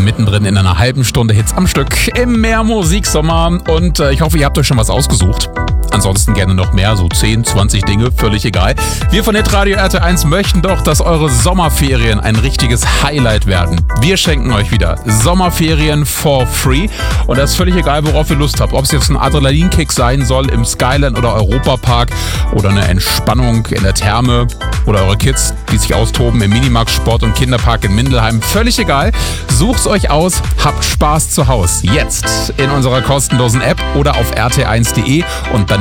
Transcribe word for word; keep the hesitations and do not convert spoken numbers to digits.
mittendrin in einer halben Stunde Hits am Stück im Mehr Musiksommer und äh, ich hoffe, ihr habt euch schon was ausgesucht. Ansonsten gerne noch mehr, so zehn, zwanzig Dinge, völlig egal. Wir von Hitradio R T eins möchten doch, dass eure Sommerferien ein richtiges Highlight werden. Wir schenken euch wieder Sommerferien for free und das ist völlig egal, worauf ihr Lust habt. Ob es jetzt ein Adrenalinkick sein soll im Skyline oder Europapark oder eine Entspannung in der Therme oder eure Kids, die sich austoben im Minimax Sport- und Kinderpark in Mindelheim. Völlig egal. Sucht's euch aus, habt Spaß zu Hause. Jetzt in unserer kostenlosen App oder auf r t eins punkt d e und dann